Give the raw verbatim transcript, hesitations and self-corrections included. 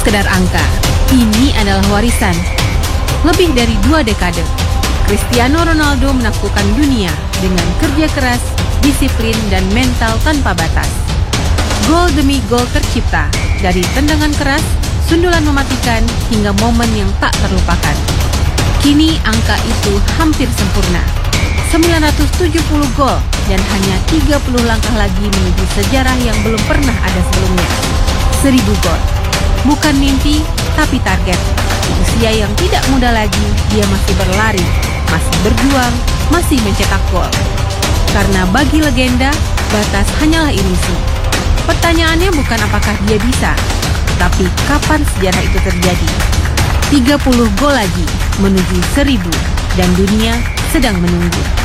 sekedar angka. Ini adalah warisan. Lebih dari dua dekade, Cristiano Ronaldo menaklukkan dunia dengan kerja keras, disiplin, dan mental tanpa batas. Gol demi gol tercipta, dari tendangan keras, sundulan mematikan, hingga momen yang tak terlupakan. Kini angka itu hampir sempurna. sembilan ratus tujuh puluh gol dan hanya tiga puluh langkah lagi menuju sejarah yang belum pernah ada sebelumnya. seribu gol. Bukan mimpi, tapi target. Di usia yang tidak muda lagi, dia masih berlari, masih berjuang, masih mencetak gol. Karena bagi legenda, batas hanyalah ilusi. Pertanyaannya bukan apakah dia bisa, tapi kapan sejarah itu terjadi. tiga puluh gol lagi menuju seribu dan dunia sedang menunggu.